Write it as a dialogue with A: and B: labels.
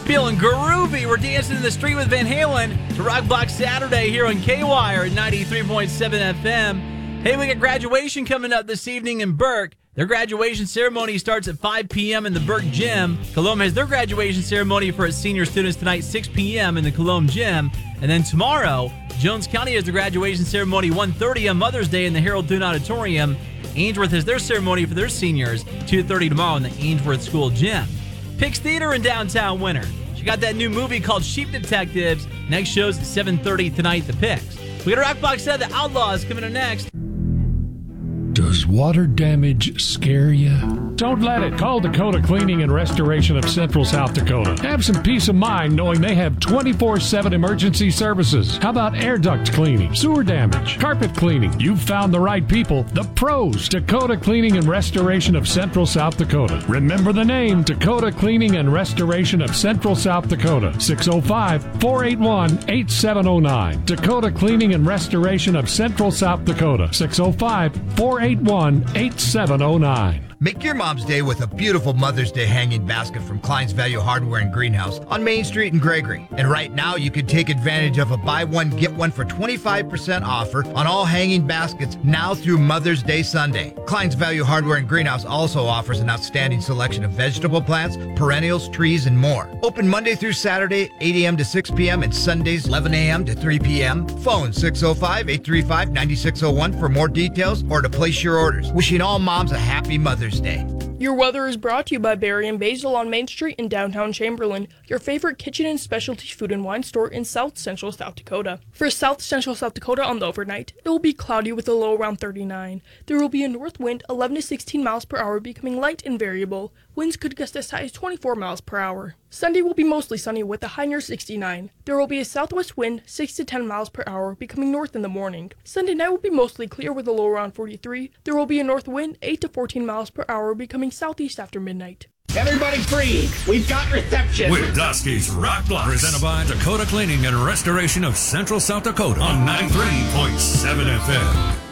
A: Feeling groovy. We're dancing in the street with Van Halen to Rock Block Saturday here on K-Wire at 93.7 FM. Hey, we got graduation coming up this evening in Burke. Their graduation ceremony starts at 5 p.m. in the Burke Gym. Colome has their graduation ceremony for its senior students tonight, 6 p.m. in the Colome Gym. And then tomorrow, Jones County has the graduation ceremony 1:30 on Mother's Day in the Harold Dune Auditorium. Ainsworth has their ceremony for their seniors, 2:30 tomorrow in the Ainsworth School Gym. Pix Theater in downtown Winter. She got that new movie called Sheep Detectives. Next show's at 7:30 tonight, the Pix. We got a Rock Box set of The Outlaws coming up next.
B: Does water damage scare you? Don't let it. Call Dakota Cleaning and Restoration of Central South Dakota. Have some peace of mind knowing they have 24/7 emergency services. How about air duct cleaning, sewer damage, carpet cleaning? You've found the right people, the pros. Dakota Cleaning and Restoration of Central South Dakota. Remember the name, Dakota Cleaning and Restoration of Central South Dakota. 605-481-8709. Dakota Cleaning and Restoration of Central South Dakota. 605-481-8709.
C: Make your mom's day with a beautiful Mother's Day hanging basket from Klein's Value Hardware and Greenhouse on Main Street in Gregory. And right now, you can take advantage of a buy one, get one for 25% offer on all hanging baskets now through Mother's Day Sunday. Klein's Value Hardware and Greenhouse also offers an outstanding selection of vegetable plants, perennials, trees, and more. Open Monday through Saturday, 8 a.m. to 6 p.m. and Sundays, 11 a.m. to 3 p.m. Phone 605-835-9601 for more details or to place your orders. Wishing all moms a happy Mother's Day.
D: Your weather is brought to you by Barry and Basil on Main Street in downtown Chamberlain, your favorite kitchen and specialty food and wine store in South Central South Dakota. For South Central South Dakota on the overnight, it will be cloudy with a low around 39. There will be a north wind 11 to 16 miles per hour, becoming light and variable. Winds could gust as high as 24 miles per hour. Sunday will be mostly sunny with a high near 69. There will be a southwest wind 6 to 10 miles per hour, becoming north in the morning. Sunday night will be mostly clear with a low around 43. There will be a north wind 8 to 14 miles per hour, becoming southeast after midnight.
E: Everybody free. We've got reception.
F: With Dusky's Rock Block. Presented by Dakota Cleaning and Restoration of Central South Dakota on 93.7 FM.